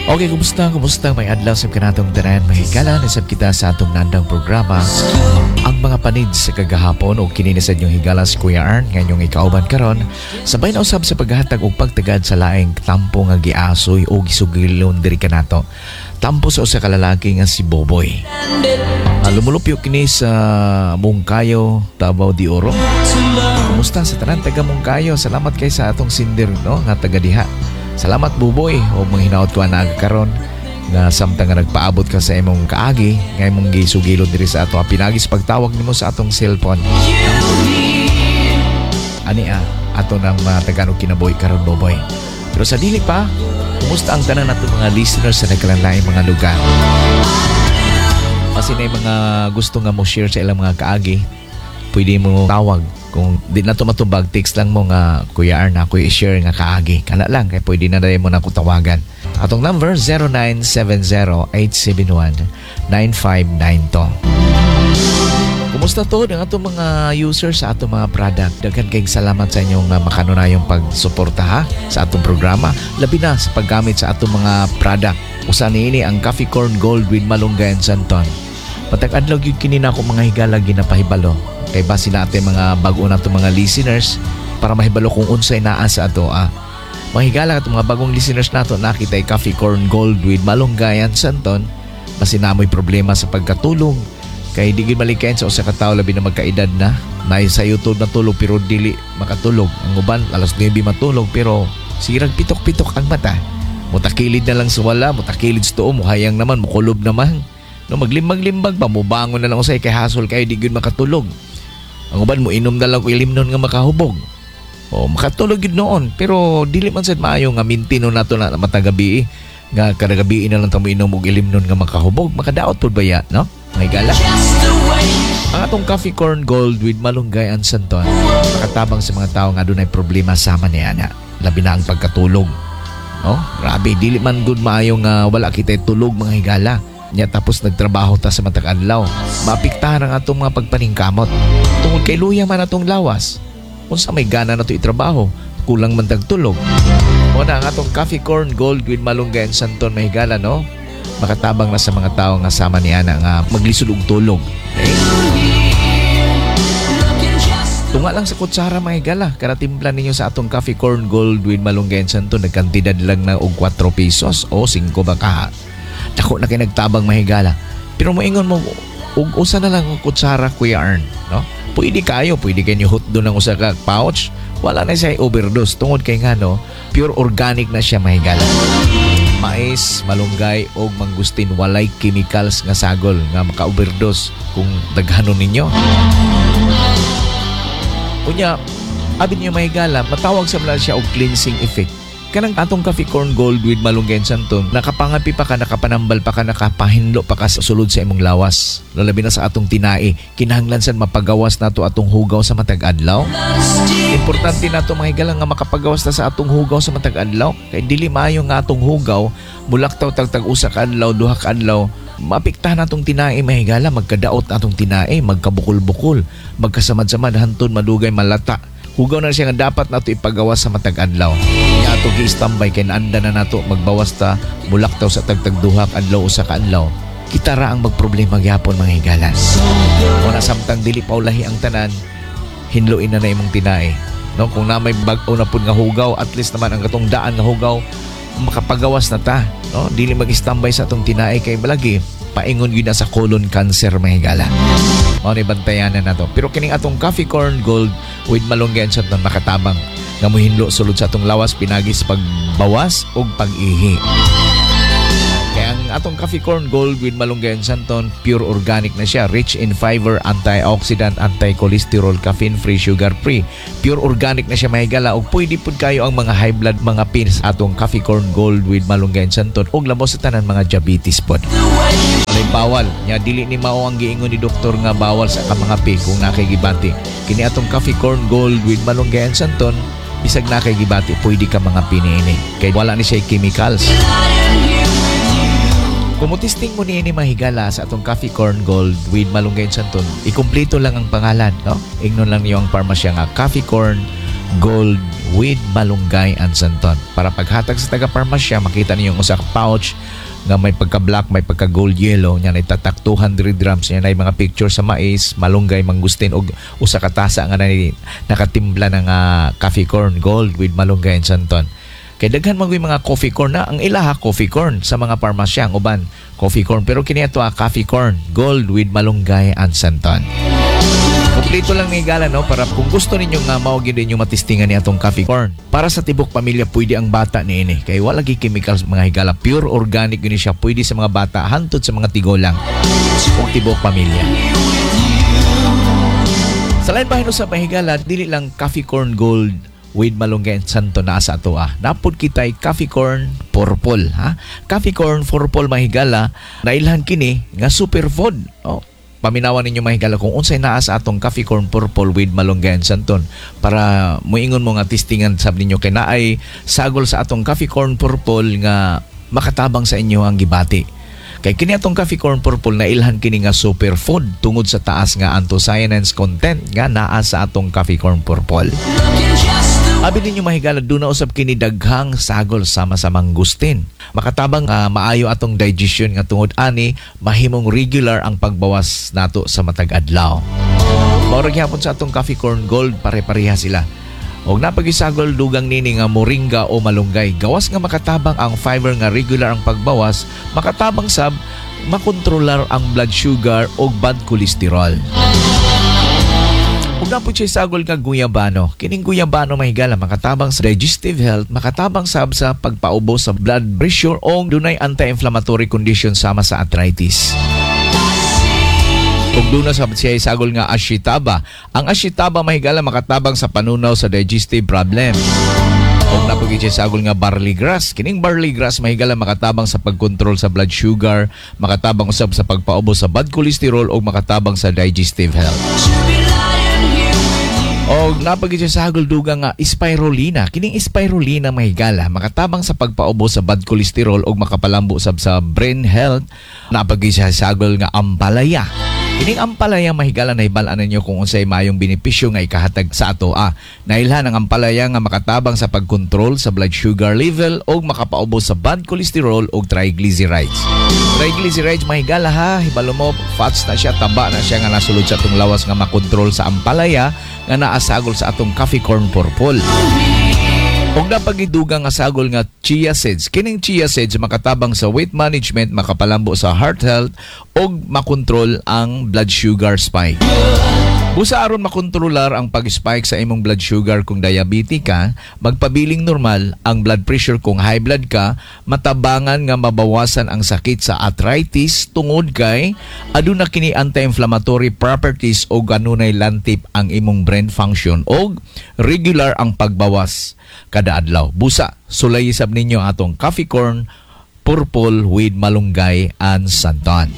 Okay, kumusta? Kumusta? May adlaw sa kanatong tanan. Mahigala nasab kita sa atong nandang programa. Ang mga panid sa kagahapon o kininisad yung higala si Kuya Arn ngayong ikauban karon. Sabay na usab sa paghatag o pagtagad sa laing tampo nga giasoy o gisugilon diri kanato. Tampo sa usa ka lalaki nga si Boboy. Lumulupyo kini sa Mungkayo, Davao de Oro. Kumusta sa tanan taga Mungkayo? Salamat kay sa atong sindir no nga taga diha. Salamat Buboy o mga hinaot ko na karon nga samtang nga nagpaabot ka sa imong kaagi nga imong gisugilod diri sa ato pinagis pagtawag nimo sa atong cellphone. Ani ato nang mataganong kinabuhi karon Buboy. Pero sa dili pa, kumusta ang tanan nato mga listeners sa nagkalanlaing mga lugar? Kasi na mga gusto nga mo share sa ilang mga kaagi, pwede mo tawag. Kung di na ito matubag, text lang mo nga Kuya Arn ako i-share nga kaagi. Kana lang, kaya pwede na rin mo na kutawagan. Atong number 0970-871-9592. Kumusta to ng atong mga users sa atong mga product? Daghan kayong salamat sa inyong makanunayong pagsuporta ha, sa atong programa. Labi na sa paggamit sa atong mga product. Usa niini ang Coffee Corn Gold with Malunggay and Santon. Matag-adlaw yung kinina ko mga higala ginapahibalo. Kay base na ating mga bago na itong mga listeners para mahibalo kung unsay naa sa ato. Mahigala itong mga bagong listeners nato nakita ay Coffee Corn Gold with Malunggay and Santon. Basi na mo'y problema sa pagkatulog. Kay digin malikain sa usa ka tawo labi na magkaedad na. Nay sa YouTube na tulog pero dili makatulog. Ang uban alas 9 matulog pero sirag pitok-pitok ang mata. Mutakilid na lang sa wala, mutakilid sa tuo, muhayang naman, mukulob naman. No, maglimbag-limbag pa, mubangon na lang usay kay hasol kayo digin makatulog. Ang uban mo inom na lang ko ilimnon nga makahubog. O makatulog yun noon. Pero dili man sad maayo nga mintino nato na matagabi nga kadagabi na lang tamo inom og ilimnon nga makahubog. Makadaot pud baya, no? May gala. Ang atong Coffee Corn Gold with Malunggay and Santon makatabang sa mga tao nga adunay problema sama niya na. Labi na ang pagkatulog. No? Grabe, dili man good maayo nga wala kitay tulog mga higala. Nya tapos nagtrabaho ta sa matag adlaw. Maapektahan ang atong mga pagpaningkamot. Tungod kay luya man atong lawas. Unsa may gana nato itrabaho, kulang man tagtulog. O na ang atong Coffee Corn Gold with Malunggay and Santon mahigala no. Makatabang na sa mga tao nga sama niya na nga maglisod og tulog. Okay? Tunga lang sa kutsara mahigala. Kada timpla ninyo sa atong Coffee Corn Gold with Malunggay and Santon nagkantidad lang na og 4 pesos o 5 baka. Dako na kay nagtabang mahigala. Pero moingon mo ug usa na lang ang kutsara Kuya Arn, no? Pwede kayo niyo hotdo ng usa ka pouch. Wala na siya overdose tungod kay ngano, pure organic na siya mahigala. Mais, malunggay o mangustin walay chemicals nga sagol nga maka-overdose kung daghanon ninyo. Unya, abin niyo mahigala, matawag sa mala siya og cleansing effect. Kanang atong Coffee Corn Gold with Malunggay and Santon, nakapangapi pa ka, nakapanambal pa ka, nakapahinlo pa ka sa sulod sa imong lawas. Lalabi na sa atong tinai, kinahanglan sad mapagawas nato atong hugaw sa matag adlaw. Importante nato mga higalang nga makapagawas na sa atong hugaw sa matag adlaw. Kay dili maayo nga atong hugaw, mulaktaw tagtag usa ka adlaw, duha ka adlaw. Mapiktahan natong tinai mahigala, magkadaot natong tinai, magkabukol-bukol, magkasamad-samad hantod madugay malata. Hugaw na siya nga dapat nato ipagawas sa matag adlaw. Nya ato gi-standby kay anda na nato magbawas ta mulaktaw sa tagtag duha ka adlaw usa ka adlaw. Kita ra ang magproblema gyapon mga higalan. Kung samtang dili pa ulahi ang tanan, hinluin na imong tinai. No, kung na may bag-o na pud nga hugaw, at least naman ang katong daan nga hugaw makapagawas na ta. No, dili mag-standby sa atong tinai kay balagi paingon gyud na sa colon cancer mga higala. Mao ni bantayan na nato. Pero kining atong Coffee Corn Gold with Malunggay and Santon makatabang nga mohinlo sulod sa atong lawas pinagis pagbawas ug pag-ihi. Kaya ang atong Coffee Corn Gold with Malunggay and Santon pure organic na siya, rich in fiber, antioxidant, anti-cholesterol, caffeine-free, sugar-free. Pure organic na siya mahigala ug pwede pud kayo ang mga high blood mga pills atong Coffee Corn Gold with Malunggay and Santon ug lamos sa tanan mga diabetes pod. Alay bawal nya dili ni mao ang giingon ni doktor nga bawal sa ka mga pi kung nakigibati. Kini atong Coffee Corn Gold with Malunggay and Santon bisag nakigibati pwede ka mga piniini kay wala ni siya chemicals. Kumutisting mo ni mahigala sa atong Coffee Corn Gold with Malunggay and Santon, ikumpleto lang ang pangalan, no? Ignon lang niyo ang parmasya nga Coffee Corn Gold with malunggay and santon. Para paghatag sa taga-parmasya, makita niyo yung usa ka pouch nga may pagka-black, may pagka-gold yellow, niya itatak 200 grams, niya na mga picture sa mais, malunggay, mangustin, o usa ka tasa nga nakatimpla ng coffee corn gold with malunggay and santon. Kay daghan man mga coffee corn na ang ilaha coffee corn sa mga parmasya, ang uban coffee corn, pero kini ato coffee corn gold with malunggay and santon. Kompleto lang ni higala, no? Para kung gusto ninyo nga maugin din yung matistingan ni atong coffee corn. Para sa tibok pamilya, pwede ang bata ni ini. Kaya wala gi chemicals mga higala. Pure organic yun siya. Pwede sa mga bata, hantod sa mga tigolang. Kung tibok pamilya. Sa lain pa sa higala, dili lang coffee corn gold with malunggay and santon na sa ato Napod kitay coffee corn purple, ha? Coffee corn purple mahigala, nailhan kini nga superfood. Paminawan ninyo mahigala kung unsay naa sa atong coffee corn purple with malunggay and santon para muingon mo nga testingan sab ninyo kay naay sagol sa atong coffee corn purple nga makatabang sa inyo ang gibati. Kay kini atong coffee corn purple na ilhan kini nga superfood tungod sa taas nga anthocyanins content nga naa sa atong coffee corn purple. Abi ninyo mahigala, doon na usab kini daghang sagol sama sa mangustin. Makatabang maayo atong digestion nga tungod ani mahimong regular ang pagbawas nato sa matag adlaw. Mao gyapon sa atong coffee corn gold, pare-pareha sila. Og napagisagol dugang nini nga moringa o malunggay. Gawas nga makatabang ang fiber nga regular ang pagbawas, makatabang sab makontrolar ang blood sugar o bad cholesterol. Kung napod siya sagol nga guyabano, kining guyabano mahigala makatabang sa digestive health, makatabang sab sa pagpaubo sa blood pressure o dunay anti-inflammatory condition sama sa arthritis. Kung doon na siya sagol nga ashitaba, ang ashitaba mahigala makatabang sa panunaw sa digestive problem. Kung napod siya sagol nga barley grass, kining barley grass mahigala makatabang sa pagkontrol sa blood sugar, makatabang usab sa pagpaubo sa bad cholesterol o makatabang sa digestive health. O napagid siya sa hagulduga nga spirulina. Kining spirulina mahigala makatabang sa pagpaubo sa bad cholesterol o makapalambo sab sa brain health. Napagid siya sa hagul nga ampalaya. Kining ampalaya mahigala na ibalaan ninyo kung unsay mayong benepisyo nga ikahatag sa ato. Nailhan ang ampalaya nga makatabang sa pagkontrol sa blood sugar level o makapaubo sa bad cholesterol o triglycerides. Triglycerides mahigala hibalo mo, fats na siya, taba na siya nga nasulod sa atong lawas nga makontrol sa ampalaya nga naasagol sa atong coffee corn purple. Kung napagidugang nga sagol nga chia seeds, kining chia seeds makatabang sa weight management, makapalambo sa heart health o makontrol ang blood sugar spike. Busa aron makontrolar ang pag-spike sa imong blood sugar kung diabetic ka, magpabiling normal ang blood pressure kung high blood ka, matabangan nga mabawasan ang sakit sa arthritis tungod kay aduna kini anti-inflammatory properties o ganunay lantip ang imong brain function o regular ang pagbawas kada adlaw. Busa, sulayisab ninyo atong coffee corn purple with malunggay and santon.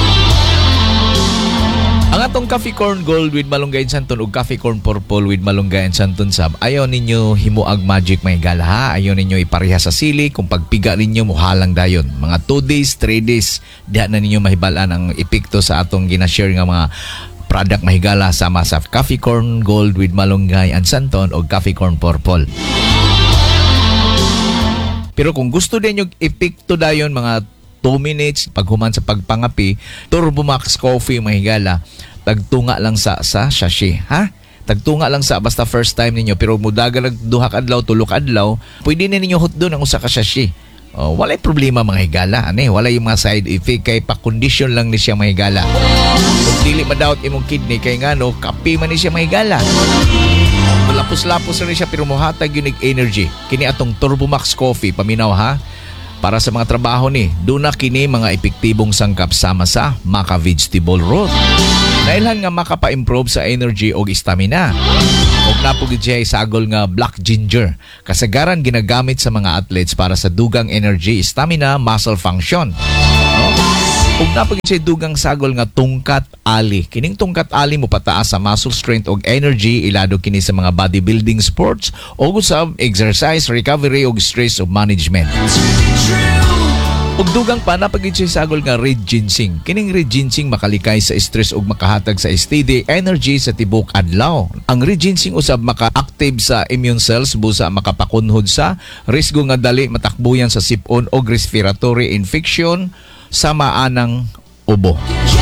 Ang atong coffee corn gold with malunggay and santon ug coffee corn purple with malunggay and santon sab, ayaw ninyo himuag magic mahigala ha. Ayaw ninyo ipareha sa sili. Kung pagpiga ninyo muhalang dayon. Mga 2 days, 3 days, diha na ninyo mahibalan ang epekto sa atong ginashare nga mga product mahigala sama sa coffee corn gold with malunggay and santon o coffee corn purple. Pero kung gusto din yung epekto dayon mga 2 minutes paghuman sa pagpangapi, Turbo Max Coffee mahigala tagtunga lang sa sachet, ha? Tagtunga lang sa basta first time ninyo, pero mudagan nag 2 adlaw, 3 adlaw, pwede na ninyo hotdo ng usa ka sachet. Walay problema mga higala, walay yung mga side effect kay pa-condition lang ni siya mga higala. Kung dili madawat imong kidney kay ngano, kape man ni siya mga higala. Lapos-lapos rin siya pero muhatag unique energy. Kini atong Turbo Max Coffee, paminaw ha? Para sa mga trabaho ni, doon na kini mga epektibong sangkap sama sa maca vegetable root. Nailhan nga makapa-improve sa energy o stamina. O napugid siya sagol nga black ginger. Kasagaran ginagamit sa mga athletes para sa dugang energy, stamina, muscle function. Kung napagid siya dugang sagol nga tungkat ali. Kining tungkat ali mo pataas sa muscle strength o energy, ilado kini sa mga bodybuilding sports o sa exercise, recovery o stress o management. Ug dugang pa napagid siya sagol nga red ginseng. Kining red ginseng makalikay sa stress ug makahatag sa steady energy sa tibok adlaw. Ang red ginseng usab maka-active sa immune cells busa makapakunhod sa risgo nga dali matakbuyan sa sipon og respiratory infection sa maanang ubo.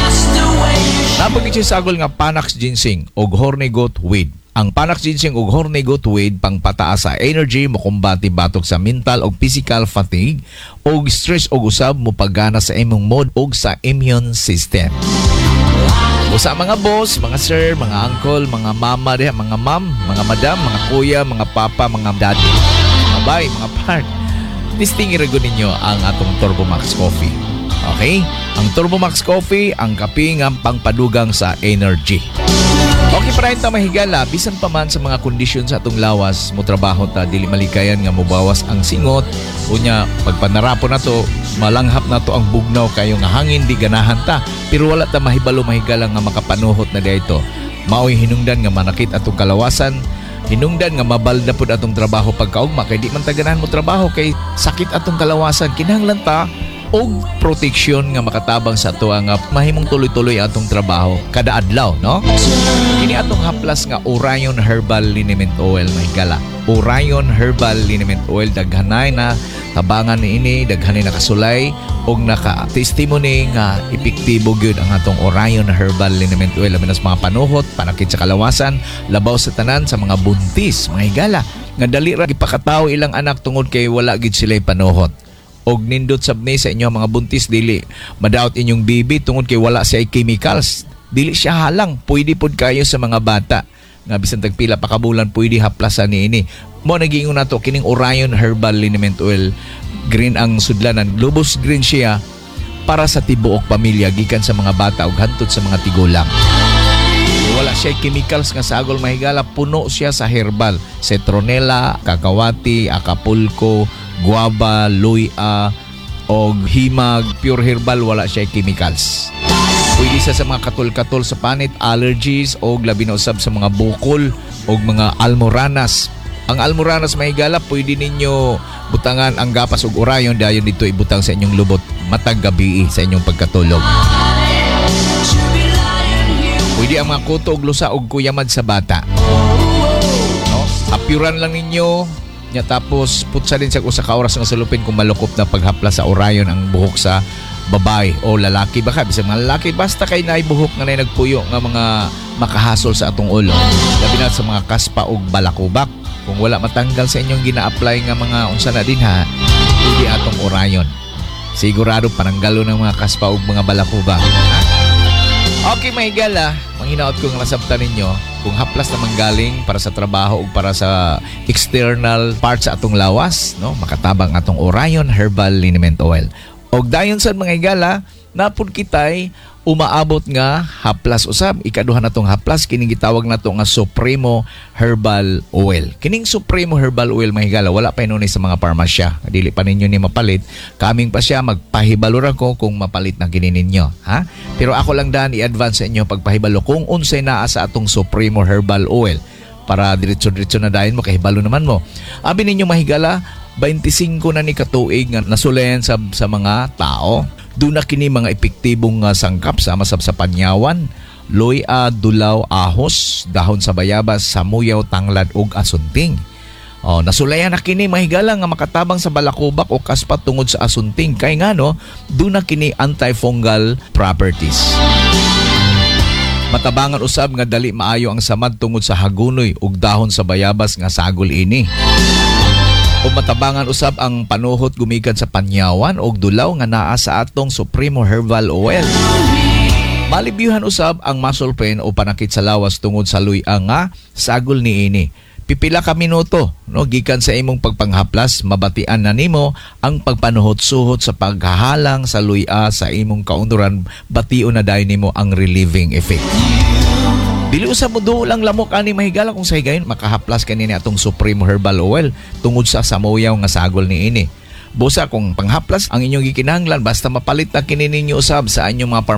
Napagid siya sagol nga Panax ginseng ug horny goat weed. Ang Panax ginseng ug horny goat weed pangpataas sa energy mokumbati batok sa mental ug physical fatigue ug stress ug usab mopagana sa imong mood ug sa immune system. Usa mga boss, mga sir, mga uncle, mga mama diha, mga ma'am, mga madam, mga kuya, mga papa, mga daddy, mga bay, mga part. Testing irago ninyo ang atong Turbo Max Coffee. Okay? Ang Turbo Max Coffee, ang kape nga pangpadugang sa energy. Okay pa rin ta mahigala, bisan pa man sa mga kondisyon sa atong lawas, mo trabaho ta, dili malikayan nga mobawas ang singot. Unya, pagpanarapon na to, malanghap na to ang bugnaw kayo nga hangin, di ganahan ta. Pero wala ta mahibalo mahigala nga makapanuhot na dito. Maoy hinungdan nga manakit atong kalawasan, hinungdan nga mabalda pud atong trabaho pagkaugma, kay di man ta ganahan mo trabaho, kay sakit atong kalawasan. Kinahanglan ta og proteksyon nga makatabang sa ato nga mahimong tuloy-tuloy atong trabaho kada adlaw, no? Kini atong haplas nga Orion Herbal Liniment Oil mahigala. Orion Herbal Liniment Oil daghanay na tabangan niini, daghanay na kasulay og naka-testimony nga epektibo gyud ang atong Orion Herbal Liniment Oil labi na sa mga panuhot, panakit sa kalawasan, labaw sa tanan sa mga buntis mahigala nga dali ra gipakataw ilang anak tungod kay wala gid sila'y panuhot. Og nindot sabni sa inyong mga buntis dili madaot inyong baby tungod kay wala siya chemicals, dili siya halang, pwede pod kayo sa mga bata nga bisan tagpila pa ka bulan pwede haplasan niini. Mo nagiingon nato kining Orion Herbal Liniment Oil, green ang sudlanan, lubos green siya para sa tibuok pamilya gikan sa mga bata ug hantod sa mga tigulang. Wala siya chemicals nga sagol mahigala, puno siya sa herbal, citronella, kakawati, acapulco, guava, luya, o himag, pure herbal, wala siya chemicals. Pwede sa mga katol-katol sa panit, allergies, o labi na usab sa mga bukol, o mga almoranas. Ang almoranas mahigala, pwede ninyo butangan ang gapas o Orion, dayon dito ibutang sa inyong lubot matag gabi sa inyong pagkatulog. Pwede ang mga kuto og lusa og kuyamad sa bata. No? Apyuran lang ninyo, nya tapos putsa din sa usa ka oras nga salupin kung malukop na paghaplas sa Orion ang buhok sa babae o lalaki. Baka bisan mga lalaki, basta kay naay buhok nga nay nagpuyo nga mga makahasol sa atong ulo. Labi na sa mga kaspa og balakubak. Kung wala matanggal sa inyong gina-apply nga mga unsa na din ha, pwede atong Orion. Sigurado pananggalo ng mga kaspa og mga balakubak. Ha? Okay, mahigala, manghinaot kong nasabtan ninyo kung haplas na manggaling para sa trabaho o para sa external parts sa atong lawas, no? Makatabang atong Orion Herbal Liniment Oil. Og dayon sa mga higala, napud kitay umaabot nga haplas usab. Ikaduha natong haplas, kining gitawag nato nga Supremo Herbal Oil. Kining Supremo Herbal Oil mahigala, wala pa inunay sa mga parmasya. Dili pa ninyo ni mapalit. Kaming pa siya, magpahibalor ako kung mapalit na kini ninyo. Ha? Pero ako lang daan i-advance sa inyo pagpahibalo kung unsay naa sa atong Supremo Herbal Oil. Para diretso-diretso na dahin mo, kahibalo naman mo. Abi ninyo mahigala, 25 na ni katuig nga nasulayan sa mga tao. Doon na kini mga epektibong sangkap sama sa panyawan, luya, dulaw, ahos, dahon sa bayabas, samuyaw, tanglad ug asunting. Nasulayan na kini mahigala nga makatabang sa balakubak o kaspat tungod sa asunting. Kay nga no, doon na kini antifungal properties. Matabangan usab nga dali maayo ang samad tungod sa hagunoy ug dahon sa bayabas nga sagol ini. O matabangan usab ang panuhot gumikan sa panyawan o dulaw nga naa sa atong Supremo Herbal Oil. Malibyuhan usab ang muscle pain o panakit sa lawas tungod sa luya nga sagol niini. Pipila ka minuto, no, gikan sa imong pagpanghaplas, mabatian na nimo ang pagpanuhot-suhot sa paghahalang sa luya sa imong kaunduran, batio na dayon nimo ang relieving effect. Dili usab mo do lang lamok ani mahigala kung sa higayon makahaplas kanini atong Supreme Herbal Oil tungod sa samuyaw nga sagol niini. Busa kung panghaplas ang inyong gikinahanglan basta mapalit na kini ninyo usab sa inyong mga